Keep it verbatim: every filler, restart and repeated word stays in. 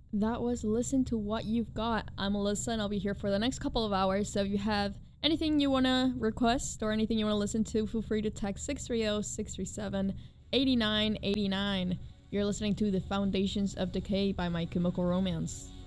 That was Listen to What You've Got. I'm Alyssa and I'll be here for the next couple of hours. So if you have anything you want to request or anything you want to listen to, feel free to text six three zero, six three seven, eight nine eight nine. You're listening to The Foundations of Decay by My Chemical Romance.